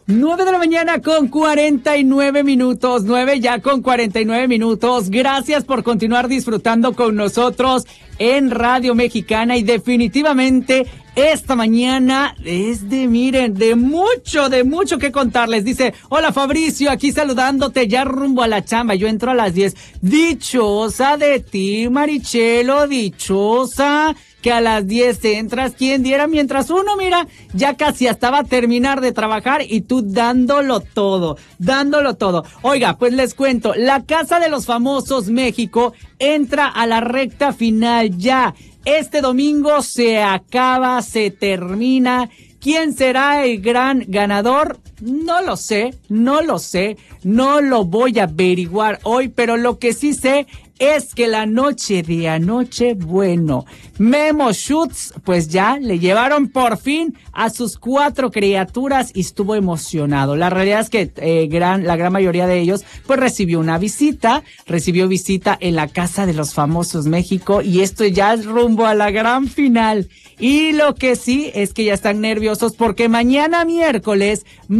9 de la mañana con 49 minutos, 9 ya con 49 minutos. Gracias por continuar disfrutando con nosotros en Radio Mexicana y definitivamente esta mañana es de mucho que contarles. Dice, hola Fabricio, aquí saludándote ya rumbo a la chamba, yo entro a las 10. Dichosa de ti, Marichelo, dichosa que a las 10 entras, quien diera, mientras uno, mira, ya casi estaba a terminar de trabajar y tú dándolo todo. Oiga, pues les cuento, la Casa de los Famosos México entra a la recta final ya. Este domingo se acaba, se termina. ¿Quién será el gran ganador? No lo sé, no lo voy a averiguar hoy, pero lo que sí sé es que la noche de anoche, bueno, Memo Schutz, pues ya le llevaron por fin a sus 4 criaturas y estuvo emocionado. La realidad es que la gran mayoría de ellos, pues recibió visita en la Casa de los Famosos México y esto ya es rumbo a la gran final. Y lo que sí es que ya están nerviosos porque mañana miércoles,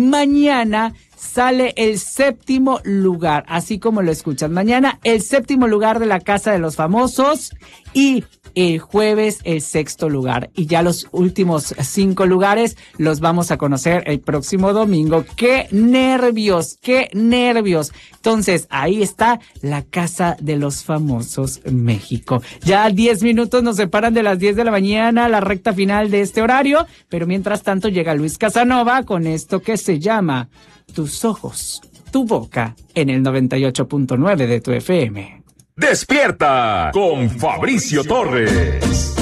sale el 7º lugar, así como lo escuchan. Mañana el 7º lugar de la Casa de los Famosos y el jueves el 6º lugar. Y ya los últimos 5 lugares los vamos a conocer el próximo domingo. ¡Qué nervios! Entonces, ahí está la Casa de los Famosos México. Ya 10 minutos nos separan de las 10 de la mañana, la recta final de este horario. Pero mientras tanto llega Luis Casanova con esto que se llama Tus ojos, tu boca, en el 98.9 de tu FM. ¡Despierta con Fabricio Torres!